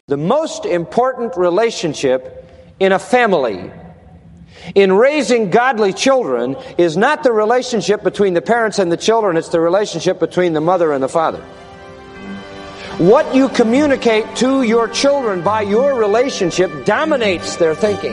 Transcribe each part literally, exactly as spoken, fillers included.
The most important relationship in a family, in raising godly children, is not the relationship between the parents and the children, it's the relationship between the mother and the father. What you communicate to your children by your relationship dominates their thinking.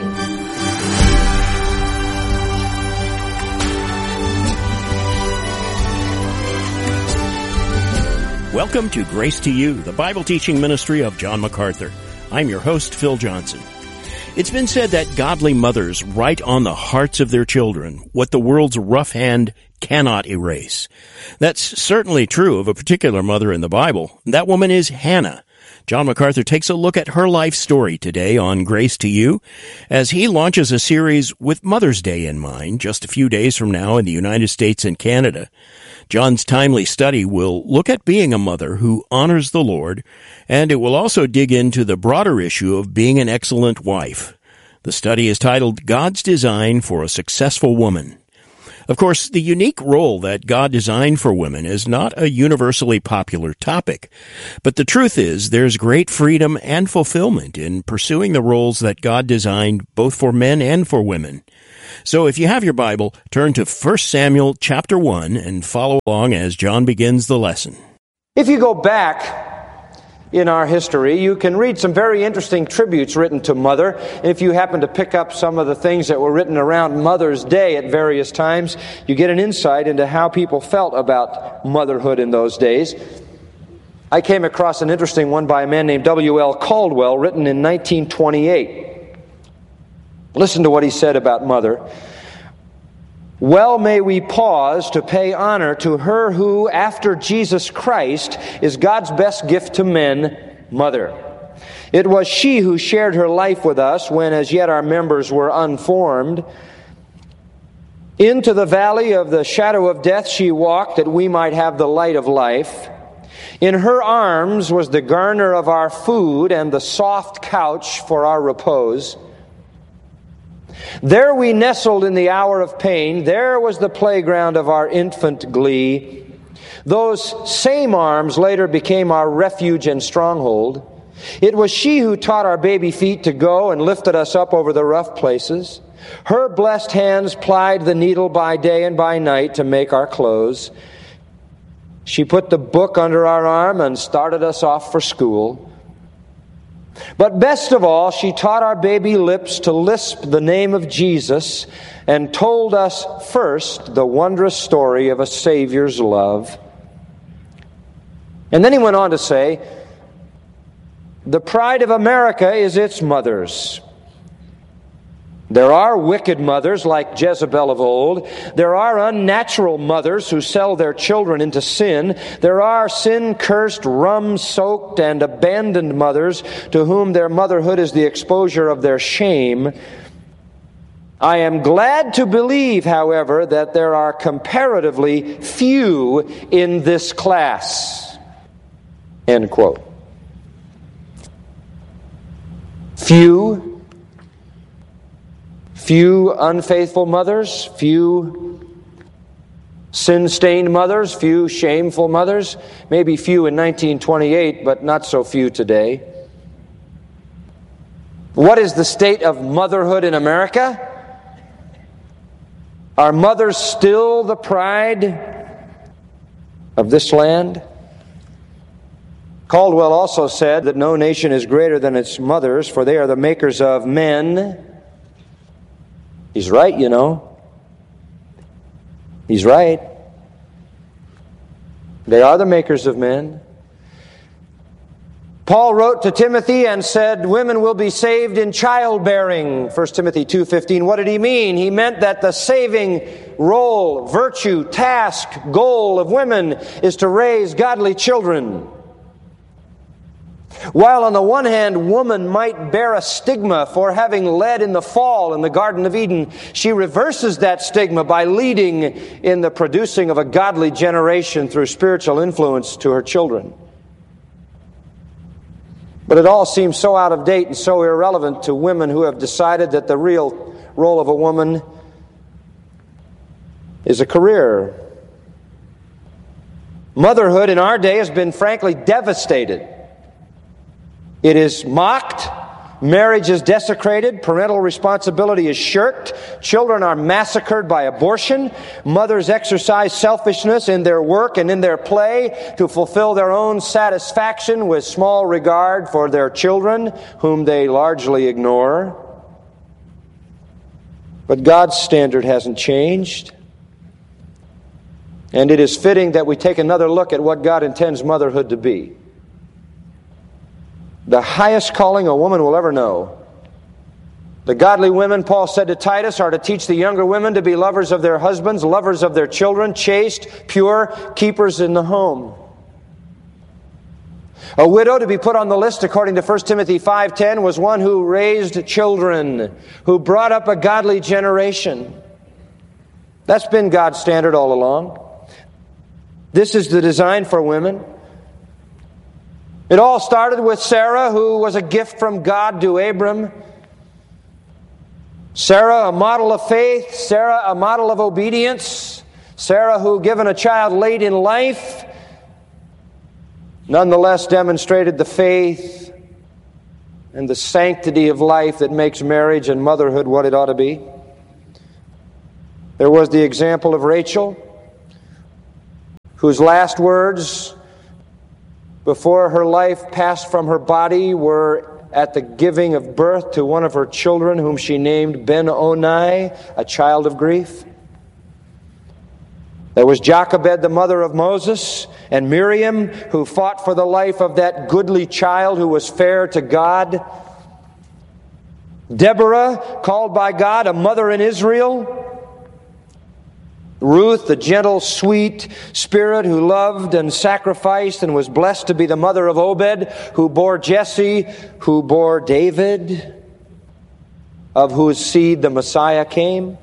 Welcome to Grace to You, the Bible teaching ministry of John MacArthur. I'm your host, Phil Johnson. It's been said that godly mothers write on the hearts of their children what the world's rough hand cannot erase. That's certainly true of a particular mother in the Bible. That woman is Hannah. John MacArthur takes a look at her life story today on Grace to You as he launches a series with Mother's Day in mind just a few days from now in the United States and Canada. John's timely study will look at being a mother who honors the Lord, and it will also dig into the broader issue of being an excellent wife. The study is titled God's Design for a Successful Woman. Of course, the unique role that God designed for women is not a universally popular topic, but the truth is there's great freedom and fulfillment in pursuing the roles that God designed both for men and for women. So if you have your Bible, turn to First Samuel chapter one and follow along as John begins the lesson. If you go back in our history, you can read some very interesting tributes written to Mother. If you happen to pick up some of the things that were written around Mother's Day at various times, you get an insight into how people felt about motherhood in those days. I came across an interesting one by a man named W L Caldwell, written in nineteen twenty-eight. Listen to what he said about Mother. Well, may we pause to pay honor to her who, after Jesus Christ, is God's best gift to men, Mother. It was she who shared her life with us when as yet our members were unformed. Into the valley of the shadow of death she walked, that we might have the light of life. In her arms was the garner of our food and the soft couch for our repose. There we nestled in the hour of pain. There was the playground of our infant glee. Those same arms later became our refuge and stronghold. It was she who taught our baby feet to go and lifted us up over the rough places. Her blessed hands plied the needle by day and by night to make our clothes. She put the book under our arm and started us off for school. But best of all, she taught our baby lips to lisp the name of Jesus and told us first the wondrous story of a Savior's love. And then he went on to say, the pride of America is its mothers. There are wicked mothers like Jezebel of old. There are unnatural mothers who sell their children into sin. There are sin-cursed, rum-soaked, and abandoned mothers to whom their motherhood is the exposure of their shame. I am glad to believe, however, that there are comparatively few in this class. End quote. Few. Few unfaithful mothers, few sin-stained mothers, few shameful mothers, maybe few in nineteen twenty-eight, but not so few today. What is the state of motherhood in America? Are mothers still the pride of this land? Caldwell also said that no nation is greater than its mothers, for they are the makers of men. He's right, you know. He's right. They are the makers of men. Paul wrote to Timothy and said, women will be saved in childbearing, First Timothy two fifteen. What did he mean? He meant that the saving role, virtue, task, goal of women is to raise godly children. While on the one hand, woman might bear a stigma for having led in the fall in the Garden of Eden, she reverses that stigma by leading in the producing of a godly generation through spiritual influence to her children. But it all seems so out of date and so irrelevant to women who have decided that the real role of a woman is a career. Motherhood in our day has been frankly devastated It is mocked. Marriage is desecrated. Parental responsibility is shirked. Children are massacred by abortion. Mothers exercise selfishness in their work and in their play to fulfill their own satisfaction with small regard for their children, whom they largely ignore. But God's standard hasn't changed. And it is fitting that we take another look at what God intends motherhood to be. The highest calling a woman will ever know. The godly women, Paul said to Titus, are to teach the younger women to be lovers of their husbands, lovers of their children, chaste, pure, keepers in the home. A widow to be put on the list, according to First Timothy five ten, was one who raised children, who brought up a godly generation. That's been God's standard all along. This is the design for women. It all started with Sarah, who was a gift from God to Abram. Sarah, a model of faith. Sarah, a model of obedience. Sarah, who, given a child late in life, nonetheless demonstrated the faith and the sanctity of life that makes marriage and motherhood what it ought to be. There was the example of Rachel, whose last words before her life passed from her body were at the giving of birth to one of her children, whom she named Ben-Oni, a child of grief. There was Jochebed, the mother of Moses, and Miriam, who fought for the life of that goodly child who was fair to God. Deborah, called by God a mother in Israel. Ruth, the gentle, sweet spirit who loved and sacrificed and was blessed to be the mother of Obed, who bore Jesse, who bore David, of whose seed the Messiah came.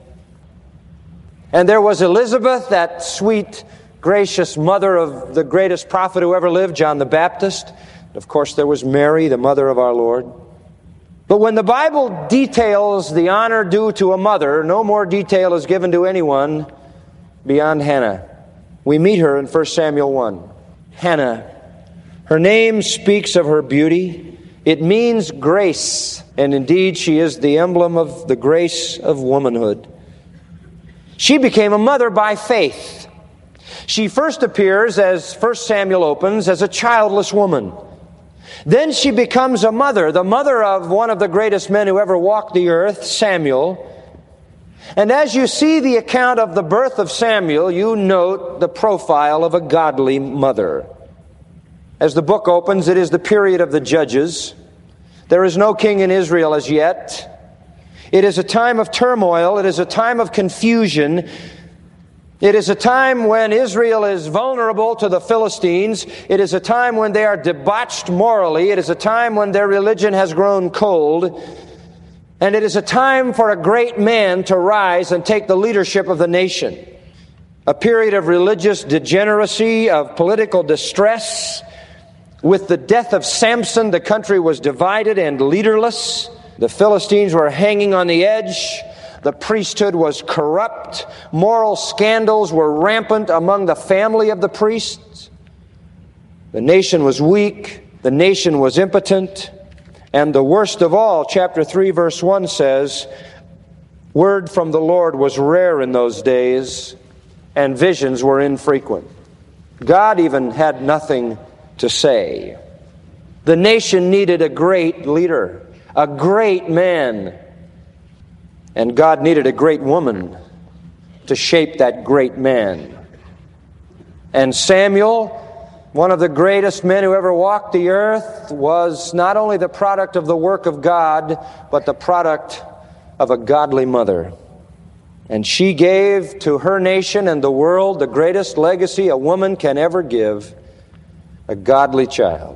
And there was Elizabeth, that sweet, gracious mother of the greatest prophet who ever lived, John the Baptist. Of course, there was Mary, the mother of our Lord. But when the Bible details the honor due to a mother, no more detail is given to anyone beyond Hannah. We meet her in First Samuel one. Hannah. Her name speaks of her beauty. It means grace. And indeed, she is the emblem of the grace of womanhood. She became a mother by faith. She first appears, as First Samuel opens, as a childless woman. Then she becomes a mother, the mother of one of the greatest men who ever walked the earth, Samuel. And as you see the account of the birth of Samuel, you note the profile of a godly mother. As the book opens, it is the period of the judges. There is no king in Israel as yet. It is a time of turmoil. It is a time of confusion. It is a time when Israel is vulnerable to the Philistines. It is a time when they are debauched morally. It is a time when their religion has grown cold. And it is a time for a great man to rise and take the leadership of the nation. A period of religious degeneracy, of political distress. With the death of Samson, the country was divided and leaderless. The Philistines were hanging on the edge. The priesthood was corrupt. Moral scandals were rampant among the family of the priests. The nation was weak. The nation was impotent. And the worst of all, chapter three, verse one says, word from the Lord was rare in those days, and visions were infrequent. God even had nothing to say. The nation needed a great leader, a great man. And God needed a great woman to shape that great man. And Samuel, one of the greatest men who ever walked the earth, was not only the product of the work of God, but the product of a godly mother. And she gave to her nation and the world the greatest legacy a woman can ever give, a godly child.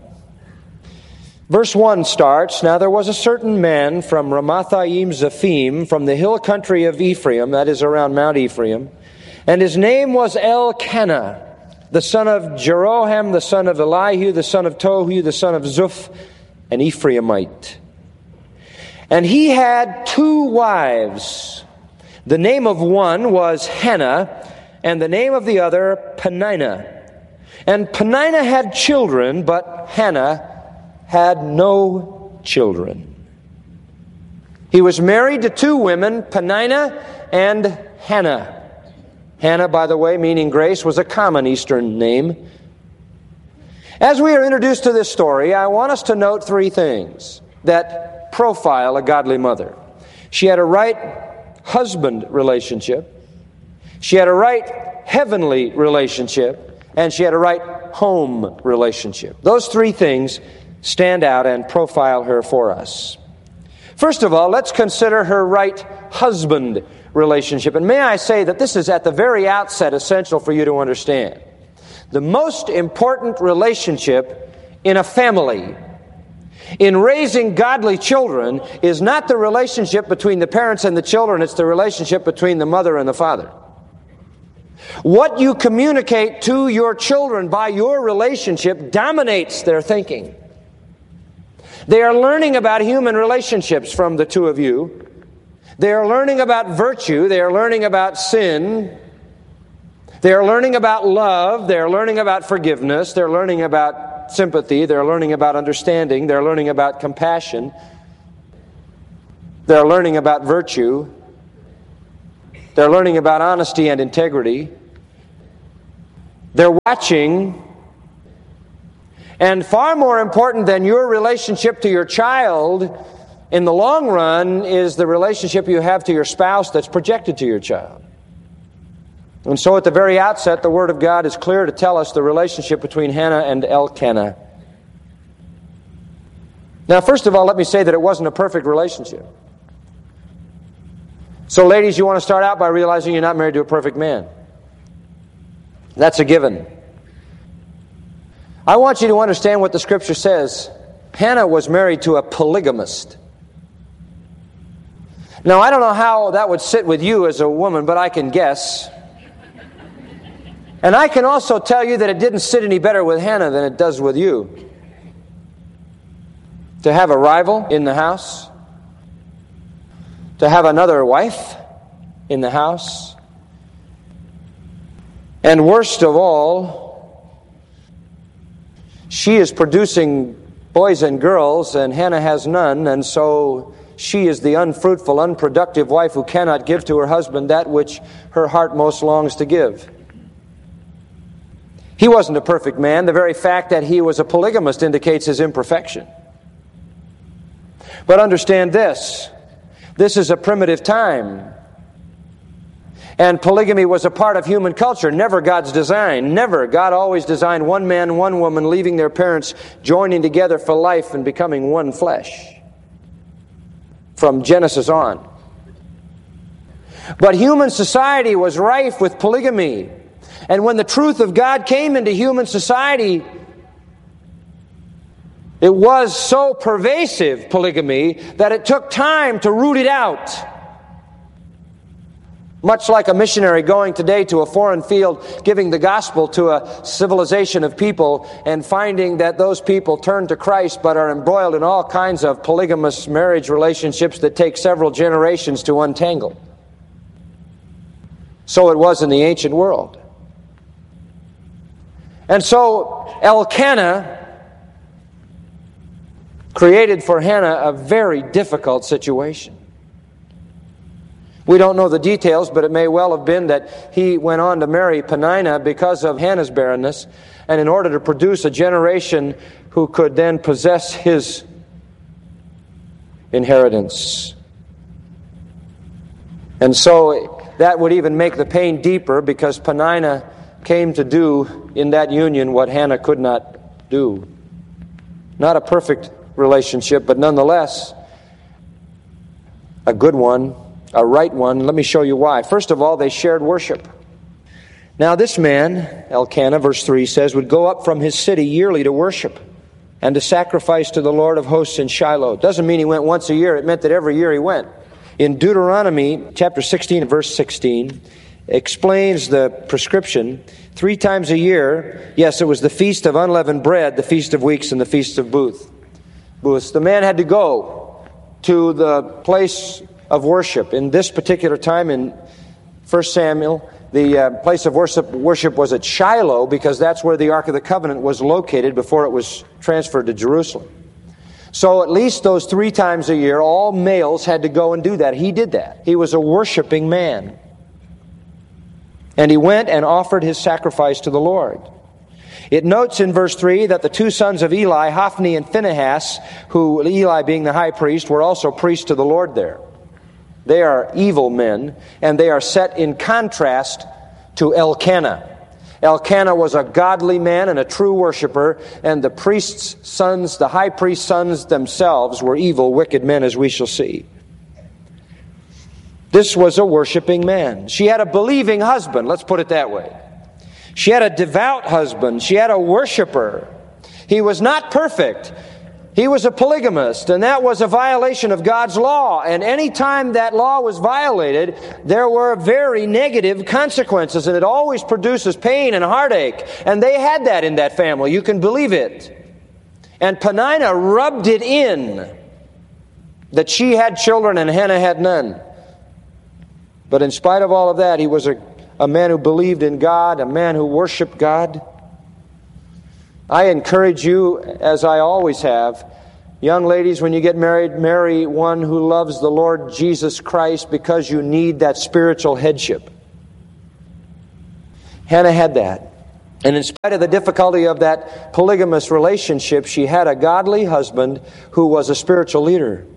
Verse one starts, now there was a certain man from Ramathaim Zephim, from the hill country of Ephraim, that is around Mount Ephraim, and his name was Elkanah, the son of Jeroham, the son of Elihu, the son of Tohu, the son of Zuph, an Ephraimite. And he had two wives. The name of one was Hannah, and the name of the other Peninnah. And Peninnah had children, but Hannah had no children. He was married to two women, Peninnah and Hannah. Hannah, by the way, meaning grace, was a common Eastern name. As we are introduced to this story, I want us to note three things that profile a godly mother. She had a right husband relationship. She had a right heavenly relationship. And she had a right home relationship. Those three things stand out and profile her for us. First of all, let's consider her right husband relationship. And may I say that this is at the very outset essential for you to understand. The most important relationship in a family, in raising godly children, is not the relationship between the parents and the children, it's the relationship between the mother and the father. What you communicate to your children by your relationship dominates their thinking. They are learning about human relationships from the two of you. They are learning about virtue. They are learning about sin. They are learning about love. They are learning about forgiveness. They're learning about sympathy. They're learning about understanding. They're learning about compassion. They're learning about virtue. They're learning about honesty and integrity. They're watching. And far more important than your relationship to your child in the long run is the relationship you have to your spouse that's projected to your child. And so at the very outset, the Word of God is clear to tell us the relationship between Hannah and Elkanah. Now, first of all, let me say that it wasn't a perfect relationship. So ladies, you want to start out by realizing you're not married to a perfect man. That's a given. I want you to understand what the Scripture says. Hannah was married to a polygamist. Now, I don't know how that would sit with you as a woman, but I can guess. And I can also tell you that it didn't sit any better with Hannah than it does with you. To have a rival in the house, to have another wife in the house, and worst of all, she is producing boys and girls, and Hannah has none, and so she is the unfruitful, unproductive wife who cannot give to her husband that which her heart most longs to give. He wasn't a perfect man. The very fact that he was a polygamist indicates his imperfection. But understand this. This is a primitive time. And polygamy was a part of human culture, never God's design. Never. God always designed one man, one woman, leaving their parents, joining together for life and becoming one flesh. From Genesis on. But human society was rife with polygamy. And when the truth of God came into human society, it was so pervasive, polygamy, that it took time to root it out. Much like a missionary going today to a foreign field, giving the gospel to a civilization of people and finding that those people turn to Christ but are embroiled in all kinds of polygamous marriage relationships that take several generations to untangle. So it was in the ancient world. And so Elkanah created for Hannah a very difficult situation. We don't know the details, but it may well have been that he went on to marry Peninnah because of Hannah's barrenness, and in order to produce a generation who could then possess his inheritance. And so that would even make the pain deeper, because Peninnah came to do in that union what Hannah could not do. Not a perfect relationship, but nonetheless a good one. A right one. Let me show you why. First of all, they shared worship. Now this man, Elkanah, verse three says, would go up from his city yearly to worship and to sacrifice to the Lord of hosts in Shiloh. Doesn't mean he went once a year. It meant that every year he went. In Deuteronomy chapter sixteen, verse sixteen, explains the prescription. Three times a year, yes, it was the Feast of Unleavened Bread, the Feast of Weeks, and the Feast of Booths. The man had to go to the place of worship. In this particular time in First Samuel, the uh, place of worship, worship was at Shiloh, because that's where the Ark of the Covenant was located before it was transferred to Jerusalem. So at least those three times a year, all males had to go and do that. He did that. He was a worshiping man. And he went and offered his sacrifice to the Lord. It notes in verse three that the two sons of Eli, Hophni and Phinehas, who Eli being the high priest, were also priests to the Lord there. They are evil men, and they are set in contrast to Elkanah. Elkanah was a godly man and a true worshiper, and the priest's sons, the high priest's sons themselves, were evil, wicked men, as we shall see. This was a worshiping man. She had a believing husband, let's put it that way. She had a devout husband. She had a worshiper. He was not perfect. He was a polygamist, and that was a violation of God's law. And any time that law was violated, there were very negative consequences, and it always produces pain and heartache. And they had that in that family. You can believe it. And Peninnah rubbed it in that she had children and Hannah had none. But in spite of all of that, he was a, a man who believed in God, a man who worshiped God. I encourage you, as I always have, young ladies, when you get married, marry one who loves the Lord Jesus Christ, because you need that spiritual headship. Hannah had that. And in spite of the difficulty of that polygamous relationship, she had a godly husband who was a spiritual leader.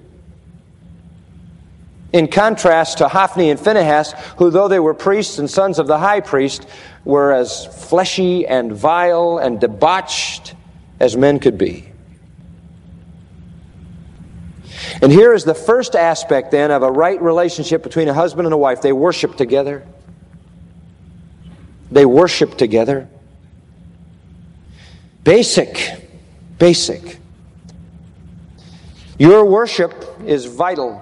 In contrast to Hophni and Phinehas, who, though they were priests and sons of the high priest, were as fleshy and vile and debauched as men could be. And here is the first aspect, then, of a right relationship between a husband and a wife. They worship together. They worship together. Basic. Basic. Your worship is vital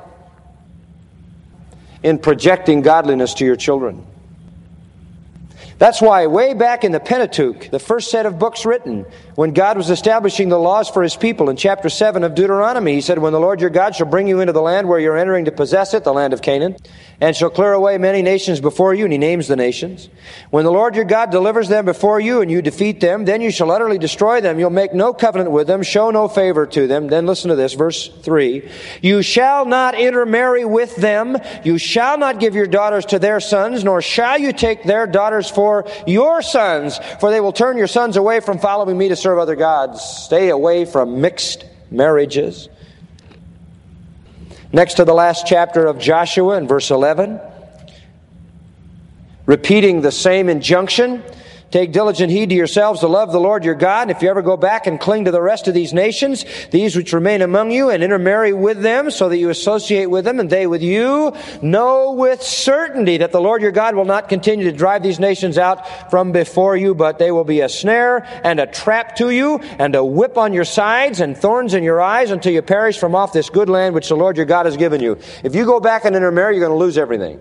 in projecting godliness to your children. That's why way back in the Pentateuch, the first set of books written, when God was establishing the laws for His people, in chapter seven of Deuteronomy, He said, "When the Lord your God shall bring you into the land where you're entering to possess it, the land of Canaan, and shall clear away many nations before you," and He names the nations. "When the Lord your God delivers them before you, and you defeat them, then you shall utterly destroy them. You'll make no covenant with them, show no favor to them." Then listen to this, verse three. "You shall not intermarry with them. You shall not give your daughters to their sons, nor shall you take their daughters for your sons, for they will turn your sons away from following me to serve other gods." Stay away from mixed marriages. Next to the last chapter of Joshua in verse eleven, repeating the same injunction, "Take diligent heed to yourselves to love the Lord your God. And if you ever go back and cling to the rest of these nations, these which remain among you, and intermarry with them, so that you associate with them and they with you, know with certainty that the Lord your God will not continue to drive these nations out from before you, but they will be a snare and a trap to you, and a whip on your sides, and thorns in your eyes, until you perish from off this good land which the Lord your God has given you." If you go back and intermarry, you're going to lose everything.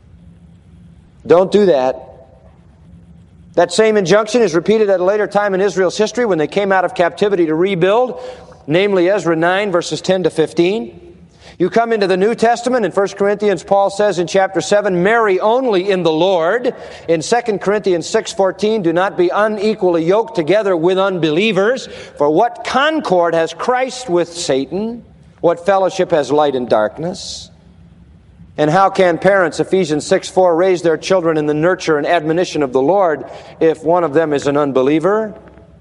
Don't do that. That same injunction is repeated at a later time in Israel's history when they came out of captivity to rebuild, namely Ezra nine, verses ten to fifteen. You come into the New Testament, in First Corinthians, Paul says in chapter seven, "Marry only in the Lord." In Second Corinthians six fourteen, "Do not be unequally yoked together with unbelievers. For what concord has Christ with Satan? What fellowship has light and darkness? And how can parents," Ephesians six four, "raise their children in the nurture and admonition of the Lord if one of them is an unbeliever?"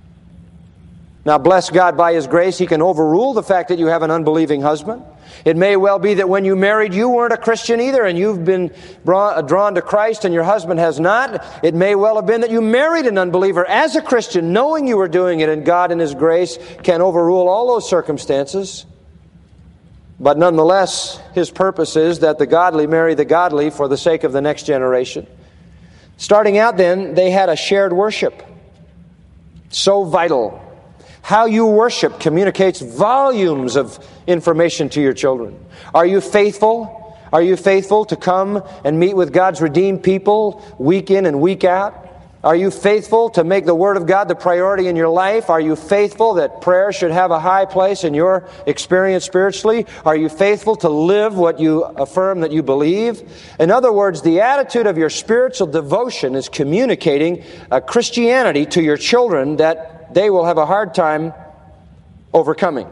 Now, bless God, by His grace, He can overrule the fact that you have an unbelieving husband. It may well be that when you married, you weren't a Christian either, and you've been drawn to Christ and your husband has not. It may well have been that you married an unbeliever as a Christian, knowing you were doing it, and God in His grace can overrule all those circumstances. But nonetheless, His purpose is that the godly marry the godly for the sake of the next generation. Starting out then, they had a shared worship. So vital. How you worship communicates volumes of information to your children. Are you faithful? Are you faithful to come and meet with God's redeemed people week in and week out? Are you faithful to make the Word of God the priority in your life? Are you faithful that prayer should have a high place in your experience spiritually? Are you faithful to live what you affirm that you believe? In other words, the attitude of your spiritual devotion is communicating a Christianity to your children that they will have a hard time overcoming.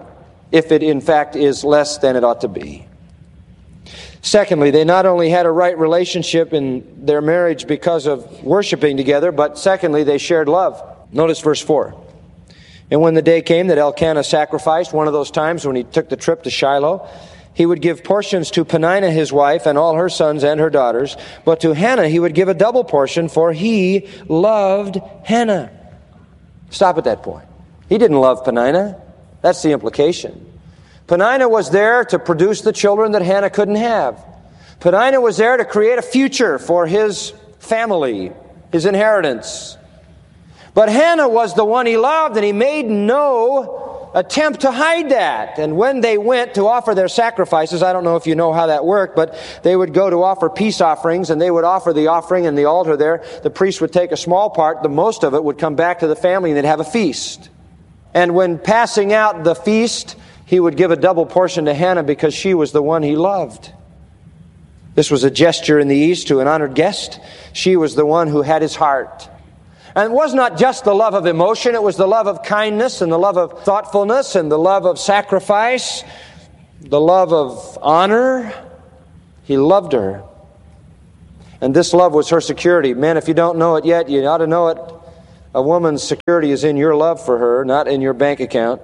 if it in fact is less than it ought to be. Secondly, they not only had a right relationship in their marriage because of worshiping together, but secondly, they shared love. Notice verse four. And when the day came that Elkanah sacrificed, one of those times when he took the trip to Shiloh, he would give portions to Peninnah his wife and all her sons and her daughters, but to Hannah he would give a double portion, for he loved Hannah. Stop at that point. He didn't love Peninnah. That's the implication. Peninnah was there to produce the children that Hannah couldn't have. Peninnah was there to create a future for his family, his inheritance. But Hannah was the one he loved, and he made no attempt to hide that. And when they went to offer their sacrifices, I don't know if you know how that worked, but they would go to offer peace offerings, and they would offer the offering in the altar there. The priest would take a small part. The most of it would come back to the family, and they'd have a feast. And when passing out the feast, he would give a double portion to Hannah because she was the one he loved. This was a gesture in the East to an honored guest. She was the one who had his heart. And it was not just the love of emotion, it was the love of kindness and the love of thoughtfulness and the love of sacrifice, the love of honor. He loved her. And this love was her security. Man, if you don't know it yet, you ought to know it. A woman's security is in your love for her, not in your bank account,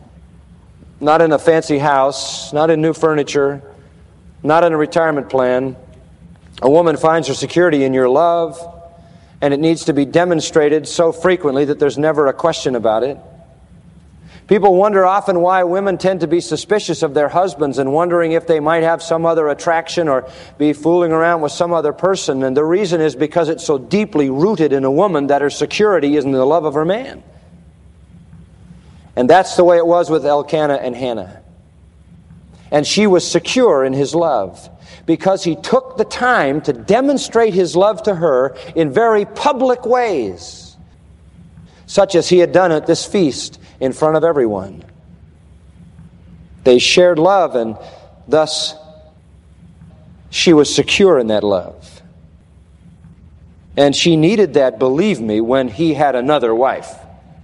not in a fancy house, not in new furniture, not in a retirement plan. A woman finds her security in your love, and it needs to be demonstrated so frequently that there's never a question about it. People wonder often why women tend to be suspicious of their husbands and wondering if they might have some other attraction or be fooling around with some other person. And the reason is because it's so deeply rooted in a woman that her security is in the love of her man. And that's the way it was with Elkanah and Hannah. And she was secure in his love because he took the time to demonstrate his love to her in very public ways, such as he had done at this feast in front of everyone. They shared love, and thus she was secure in that love. And she needed that, believe me, when he had another wife.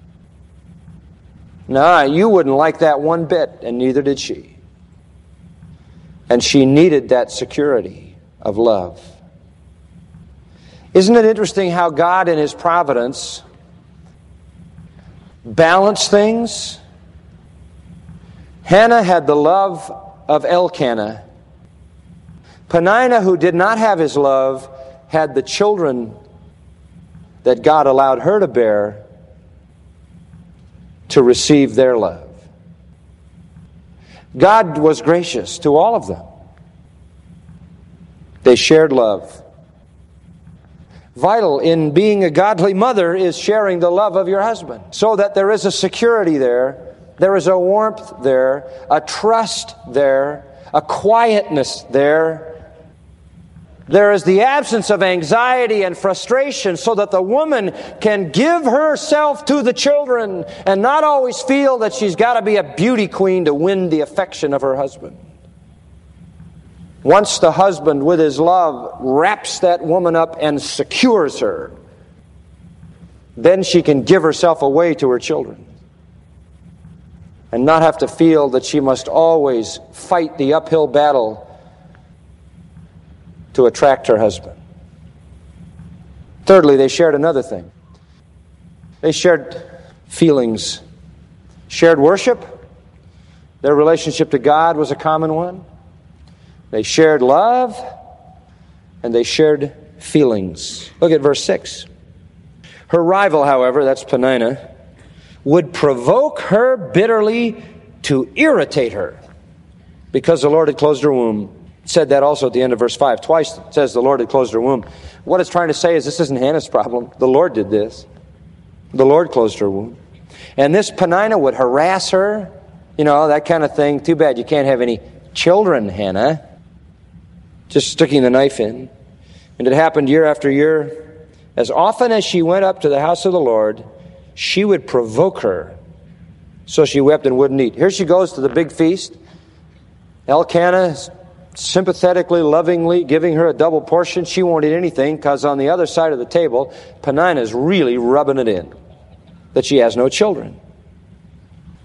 Nah, you wouldn't like that one bit, and neither did she. And she needed that security of love. Isn't it interesting how God in His providence balanced things? Hannah had the love of Elkanah. Peninnah, who did not have his love, had the children that God allowed her to bear to receive their love. God was gracious to all of them. They shared love. Vital in being a godly mother is sharing the love of your husband, so that there is a security there, there is a warmth there, a trust there, a quietness there. There is the absence of anxiety and frustration so that the woman can give herself to the children and not always feel that she's got to be a beauty queen to win the affection of her husband. Once the husband, with his love, wraps that woman up and secures her, then she can give herself away to her children and not have to feel that she must always fight the uphill battle to attract her husband. Thirdly, they shared another thing. They shared feelings, shared worship. Their relationship to God was a common one. They shared love, and they shared feelings. Look at verse six. Her rival, however, that's Peninnah, would provoke her bitterly to irritate her because the Lord had closed her womb. It said that also at the end of verse five. Twice it says the Lord had closed her womb. What it's trying to say is this isn't Hannah's problem. The Lord did this. The Lord closed her womb. And this Peninnah would harass her, you know, that kind of thing. Too bad you can't have any children, Hannah. Just sticking the knife in. And it happened year after year. As often as she went up to the house of the Lord, she would provoke her. So she wept and wouldn't eat. Here she goes to the big feast. Elkanah sympathetically, lovingly giving her a double portion. She won't eat anything because on the other side of the table, Peninnah is really rubbing it in that she has no children.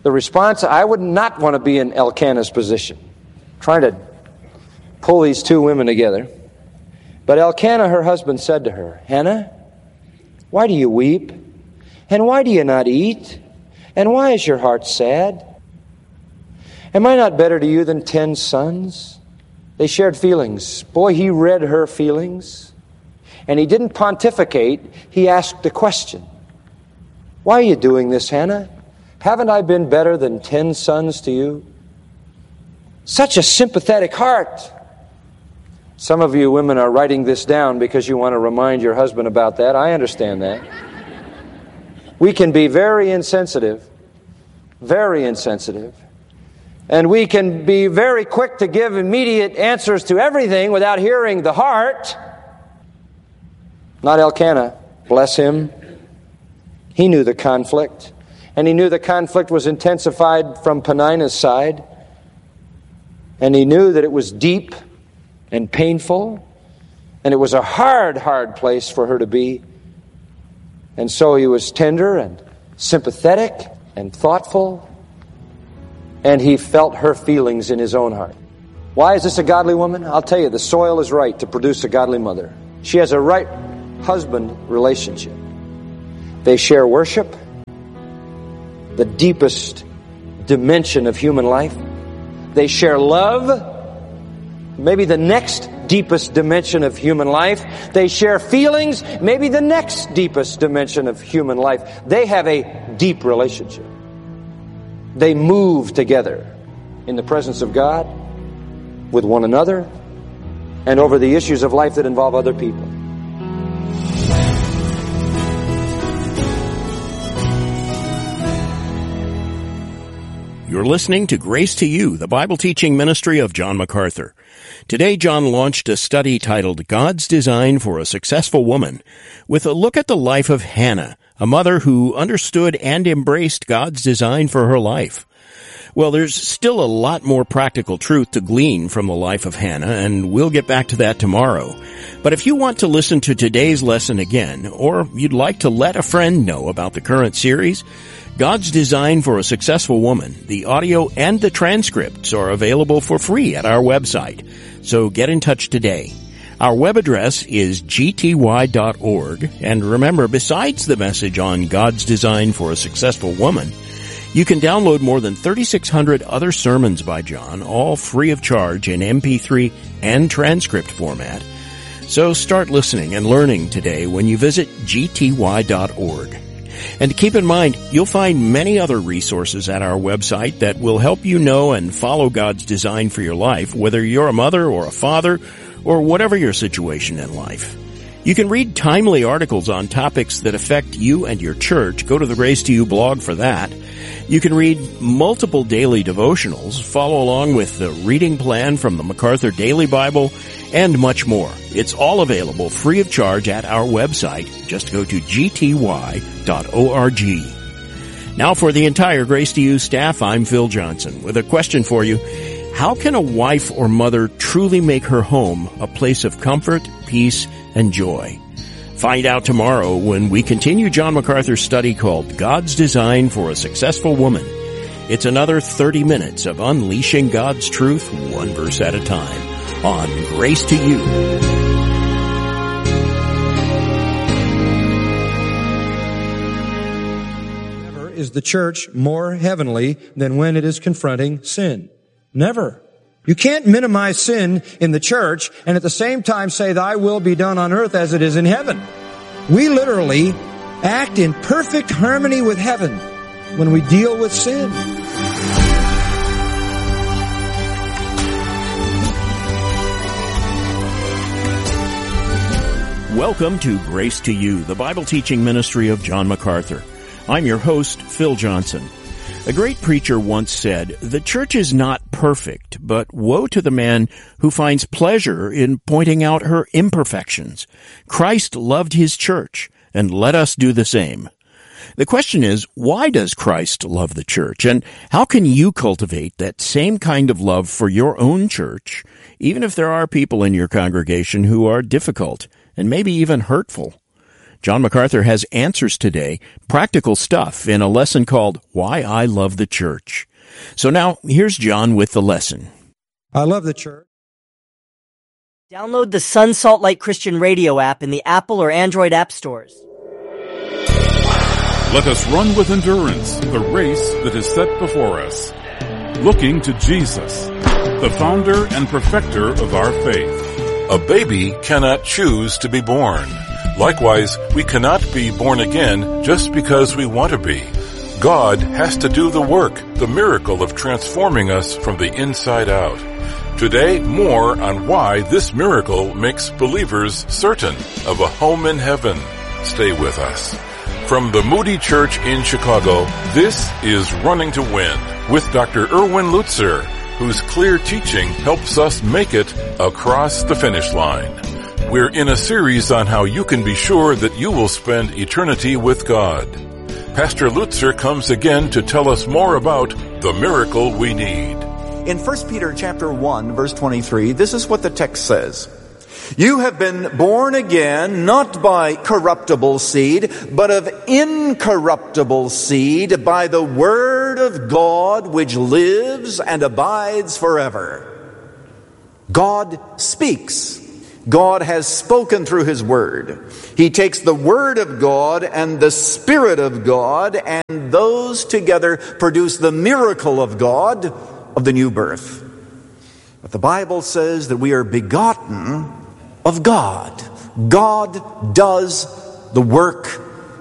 The response, I would not want to be in Elkanah's position, trying to pull these two women together. But Elkanah, her husband, said to her, Hannah, why do you weep? And why do you not eat? And why is your heart sad? Am I not better to you than ten sons? They shared feelings. Boy, he read her feelings. And he didn't pontificate. He asked a question. Why are you doing this, Hannah? Haven't I been better than ten sons to you? Such a sympathetic heart. Some of you women are writing this down because you want to remind your husband about that. I understand that. We can be very insensitive, very insensitive. And we can be very quick to give immediate answers to everything without hearing the heart. Not Elkanah, bless him. He knew the conflict. And he knew the conflict was intensified from Peninnah's side. And he knew that it was deep and painful. And it was a hard, hard place for her to be. And so he was tender and sympathetic and thoughtful. And he felt her feelings in his own heart. Why is this a godly woman? I'll tell you, the soil is right to produce a godly mother. She has a right husband relationship. They share worship, the deepest dimension of human life. They share love, maybe the next deepest dimension of human life. They share feelings, maybe the next deepest dimension of human life. They have a deep relationship. They move together in the presence of God, with one another, and over the issues of life that involve other people. You're listening to Grace to You, the Bible teaching ministry of John MacArthur. Today, John launched a study titled God's Design for a Successful Woman, with a look at the life of Hannah, a mother who understood and embraced God's design for her life. Well, there's still a lot more practical truth to glean from the life of Hannah, and we'll get back to that tomorrow. But if you want to listen to today's lesson again, or you'd like to let a friend know about the current series, God's Design for a Successful Woman, the audio and the transcripts are available for free at our website. So get in touch today. Our web address is g t y dot org, and remember, besides the message on God's Design for a Successful Woman, you can download more than thirty-six hundred other sermons by John, all free of charge in M P three and transcript format. So start listening and learning today when you visit g t y dot org. And keep in mind, you'll find many other resources at our website that will help you know and follow God's design for your life, whether you're a mother or a father, or whatever your situation in life. You can read timely articles on topics that affect you and your church. Go to the Grace to You blog for that. You can read multiple daily devotionals, follow along with the reading plan from the MacArthur Daily Bible, and much more. It's all available free of charge at our website. Just go to g t y dot org. Now for the entire Grace to You staff, I'm Phil Johnson with a question for you. How can a wife or mother truly make her home a place of comfort, peace, and joy? Find out tomorrow when we continue John MacArthur's study called God's Design for a Successful Woman. It's another thirty minutes of unleashing God's truth one verse at a time on Grace to You. Never is the church more heavenly than when it is confronting sin. Never. You can't minimize sin in the church and at the same time say, thy will be done on earth as it is in heaven. We literally act in perfect harmony with heaven when we deal with sin. Welcome to Grace to You, the Bible teaching ministry of John MacArthur. I'm your host, Phil Johnson. A great preacher once said, the church is not perfect, but woe to the man who finds pleasure in pointing out her imperfections. Christ loved his church, and let us do the same. The question is, why does Christ love the church, and how can you cultivate that same kind of love for your own church, even if there are people in your congregation who are difficult and maybe even hurtful? John MacArthur has answers today, practical stuff, in a lesson called Why I Love the Church. So now, here's John with the lesson. I love the church. Download the Sun Salt Light Christian Radio app in the Apple or Android app stores. Let us run with endurance the race that is set before us, looking to Jesus, the founder and perfecter of our faith. A baby cannot choose to be born. Likewise, we cannot be born again just because we want to be. God has to do the work, the miracle of transforming us from the inside out. Today, more on why this miracle makes believers certain of a home in heaven. Stay with us. From the Moody Church in Chicago, this is Running to Win with Doctor Erwin Lutzer, whose clear teaching helps us make it across the finish line. We're in a series on how you can be sure that you will spend eternity with God. Pastor Lutzer comes again to tell us more about the miracle we need. In First Peter chapter one, verse twenty-three, this is what the text says. You have been born again, not by corruptible seed, but of incorruptible seed, by the word of God which lives and abides forever. God speaks. God has spoken through His Word. He takes the Word of God and the Spirit of God, and those together produce the miracle of God of the new birth. But the Bible says that we are begotten of God. God does the work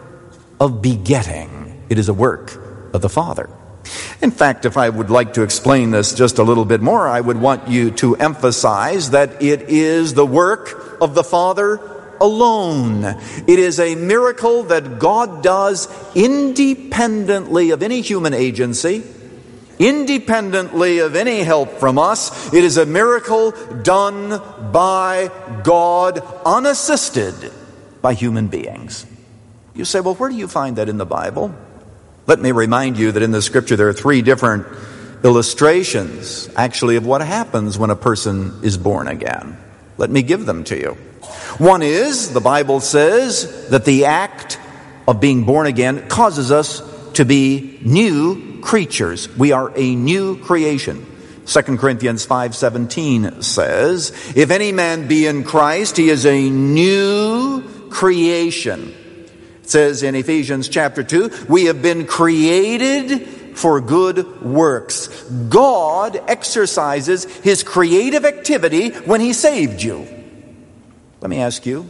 of begetting. It is a work of the Father. In fact, if I would like to explain this just a little bit more, I would want you to emphasize that it is the work of the Father alone. It is a miracle that God does independently of any human agency, independently of any help from us. It is a miracle done by God, unassisted by human beings. You say, well, where do you find that in the Bible? Let me remind you that in the Scripture there are three different illustrations, actually, of what happens when a person is born again. Let me give them to you. One is, the Bible says that the act of being born again causes us to be new creatures. We are a new creation. Second Corinthians five seventeen says, if any man be in Christ, he is a new creation. It says in Ephesians chapter two, we have been created for good works. God exercises His creative activity when He saved you. Let me ask you,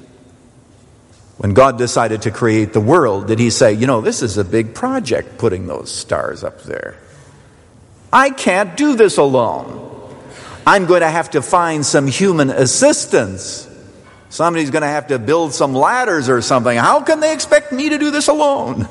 when God decided to create the world, did He say, you know, this is a big project, putting those stars up there. I can't do this alone. I'm going to have to find some human assistance. Somebody's going to have to build some ladders or something. How can they expect me to do this alone?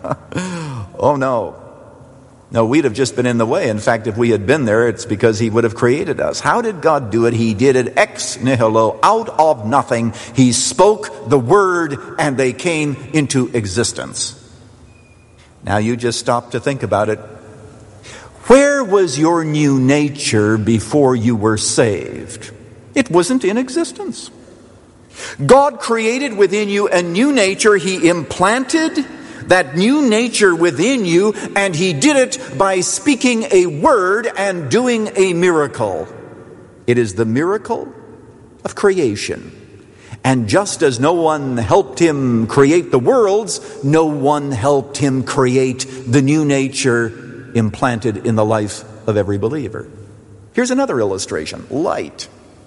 Oh, no. No, we'd have just been in the way. In fact, if we had been there, it's because He would have created us. How did God do it? He did it ex nihilo, out of nothing. He spoke the word and they came into existence. Now you just stop to think about it. Where was your new nature before you were saved? It wasn't in existence. God created within you a new nature. He implanted that new nature within you, and He did it by speaking a word and doing a miracle. It is the miracle of creation. And just as no one helped Him create the worlds, no one helped Him create the new nature implanted in the life of every believer. Here's another illustration. Light.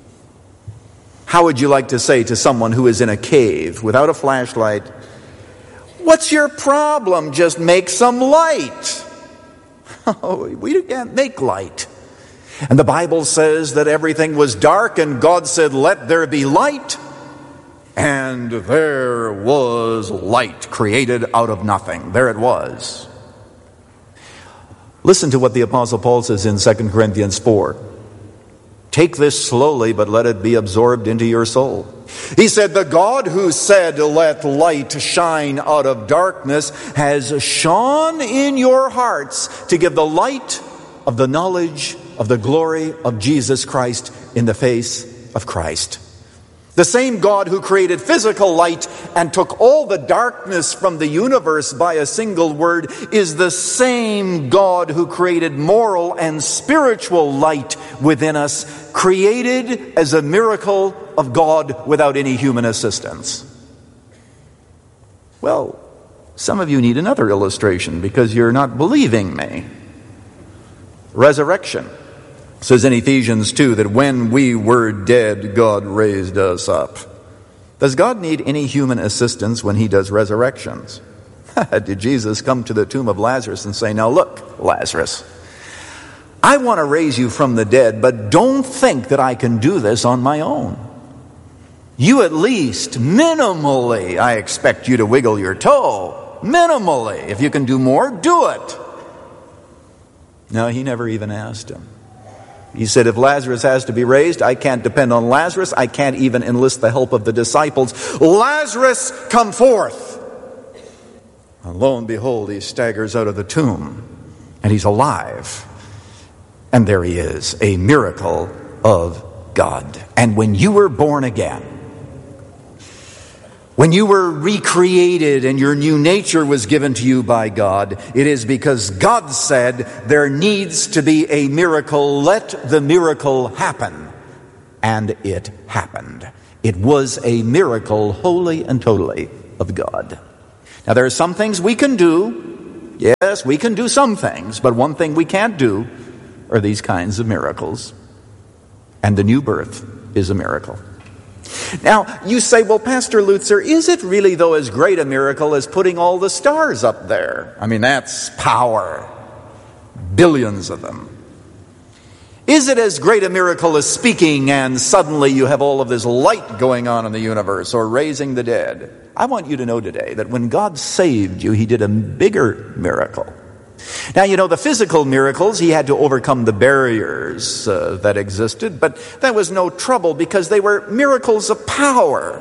How would you like to say to someone who is in a cave without a flashlight, what's your problem? Just make some light. Oh, we can't make light. And the Bible says that everything was dark and God said, let there be light. And there was light created out of nothing. There it was. Listen to what the Apostle Paul says in Second Corinthians four. Take this slowly, but let it be absorbed into your soul. He said, the God who said, let light shine out of darkness, has shone in your hearts to give the light of the knowledge of the glory of Jesus Christ in the face of Christ. The same God who created physical light and took all the darkness from the universe by a single word is the same God who created moral and spiritual light within us, created as a miracle of God without any human assistance. Well, some of you need another illustration because you're not believing me. Resurrection. It says in Ephesians two that when we were dead, God raised us up. Does God need any human assistance when he does resurrections? Did Jesus come to the tomb of Lazarus and say, now look, Lazarus, I want to raise you from the dead, but don't think that I can do this on my own. You at least, minimally, I expect you to wiggle your toe. Minimally. If you can do more, do it. No, he never even asked him. He said, if Lazarus has to be raised, I can't depend on Lazarus. I can't even enlist the help of the disciples. Lazarus, come forth. And lo and behold, he staggers out of the tomb, and he's alive. And there he is, a miracle of God. And when you were born again, when you were recreated and your new nature was given to you by God, it is because God said there needs to be a miracle. Let the miracle happen. And it happened. It was a miracle wholly and totally of God. Now there are some things we can do. Yes, we can do some things. But one thing we can't do are these kinds of miracles. And the new birth is a miracle. Now, you say, well, Pastor Lutzer, is it really, though, as great a miracle as putting all the stars up there? I mean, that's power. Billions of them. Is it as great a miracle as speaking and suddenly you have all of this light going on in the universe, or raising the dead? I want you to know today that when God saved you, he did a bigger miracle. Now, you know, the physical miracles, he had to overcome the barriers uh, that existed, but that was no trouble because they were miracles of power.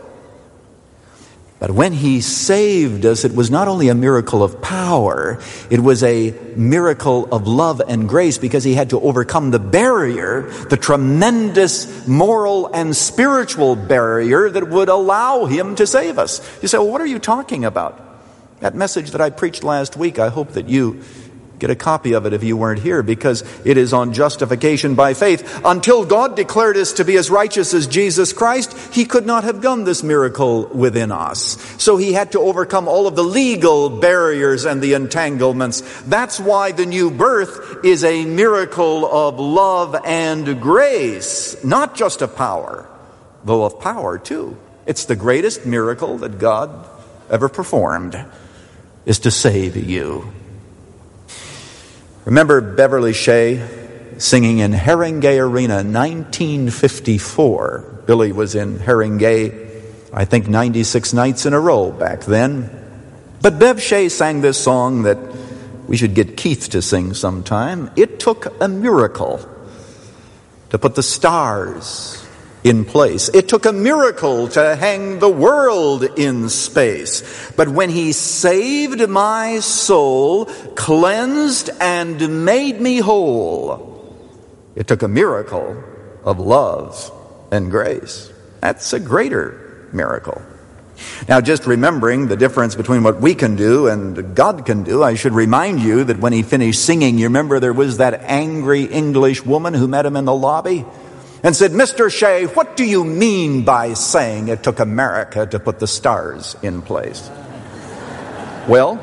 But when he saved us, it was not only a miracle of power, it was a miracle of love and grace because he had to overcome the barrier, the tremendous moral and spiritual barrier that would allow him to save us. You say, well, what are you talking about? That message that I preached last week, I hope that you get a copy of it if you weren't here, because it is on justification by faith. Until God declared us to be as righteous as Jesus Christ, he could not have done this miracle within us. So he had to overcome all of the legal barriers and the entanglements. That's why the new birth is a miracle of love and grace, not just of power, though of power too. It's the greatest miracle that God ever performed, is to save you. Remember Beverly Shea singing in Haringey Arena in nineteen fifty-four. Billy was in Haringey, I think, ninety-six nights in a row back then. But Bev Shea sang this song that we should get Keith to sing sometime. It took a miracle to put the stars in place. It took a miracle to hang the world in space. But when he saved my soul, cleansed and made me whole, it took a miracle of love and grace. That's a greater miracle. Now, just remembering the difference between what we can do and God can do, I should remind you that when he finished singing, you remember there was that angry English woman who met him in the lobby and said, Mister Shea, what do you mean by saying it took America to put the stars in place? Well,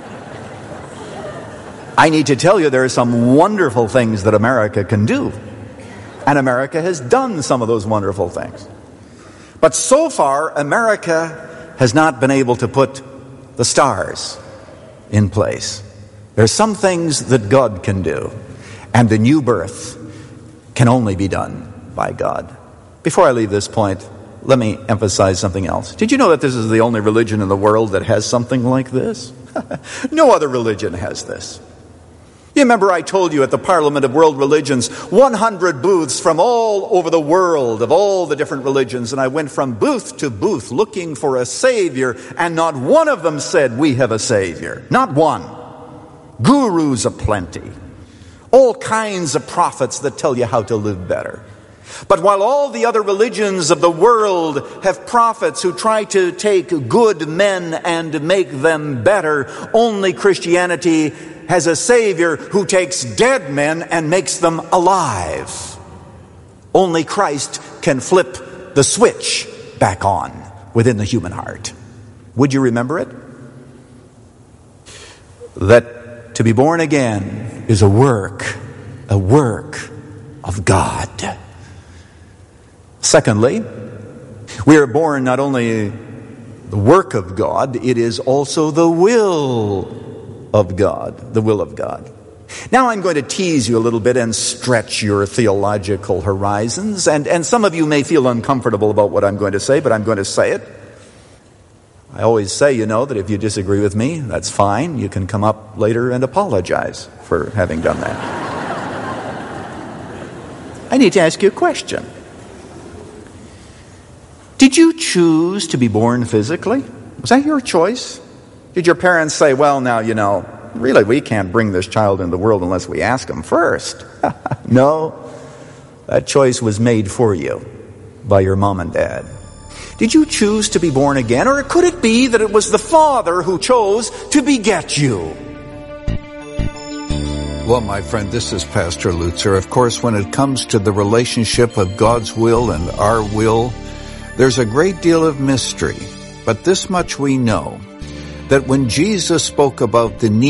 I need to tell you there are some wonderful things that America can do. And America has done some of those wonderful things. But so far, America has not been able to put the stars in place. There are some things that God can do. And the new birth can only be done by God. Before I leave this point, let me emphasize something else. Did you know that this is the only religion in the world that has something like this? No other religion has this. You remember I told you at the Parliament of World Religions, one hundred booths from all over the world of all the different religions, and I went from booth to booth looking for a Savior, and not one of them said, we have a Savior. Not one. Gurus aplenty. All kinds of prophets that tell you how to live better. But while all the other religions of the world have prophets who try to take good men and make them better, only Christianity has a Savior who takes dead men and makes them alive. Only Christ can flip the switch back on within the human heart. Would you remember it? That to be born again is a work, a work of God. Secondly, we are born not only the work of God, it is also the will of God, the will of God. Now I'm going to tease you a little bit and stretch your theological horizons, and, and some of you may feel uncomfortable about what I'm going to say, but I'm going to say it. I always say, you know, that if you disagree with me, that's fine. You can come up later and apologize for having done that. I need to ask you a question. Did you choose to be born physically? Was that your choice? Did your parents say, well, now, you know, really, we can't bring this child into the world unless we ask them first? No, that choice was made for you by your mom and dad. Did you choose to be born again, or could it be that it was the Father who chose to beget you? Well, my friend, this is Pastor Lutzer. Of course, when it comes to the relationship of God's will and our will, there's a great deal of mystery. But this much we know, that when Jesus spoke about the need